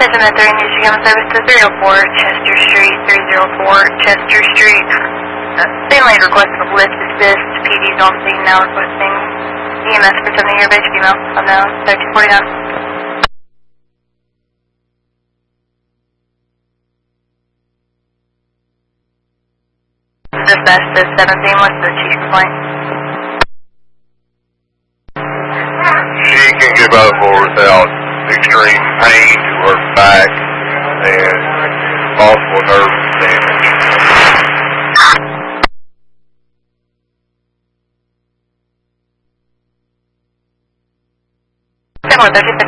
Attention at 3 Michigan service to 304 Chester Street, 304 Chester Street. Family requested a lift assist. PD's on scene now requesting EMS for 70 year bitch female. Unknown, 1349. Dispatch to 17, what's the chief's complaint? She can give up without extreme pain to her back and possible nerve damage. Similar 36